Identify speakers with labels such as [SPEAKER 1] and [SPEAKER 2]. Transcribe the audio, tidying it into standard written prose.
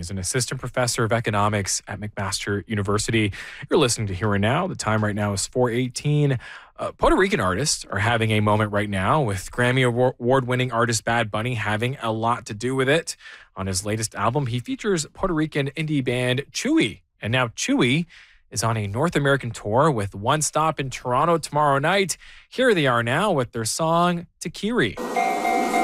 [SPEAKER 1] is an assistant professor of economics at McMaster University. You're listening to Here and Now. The time right now is 4:18. Puerto Rican artists are having a moment right now, with Grammy Award-winning artist Bad Bunny having a lot to do with it. On his latest album, he features Puerto Rican indie band Chewy. And now Chewy is on a North American tour with one stop in Toronto tomorrow night. Here they are now with their song, Te Quiri.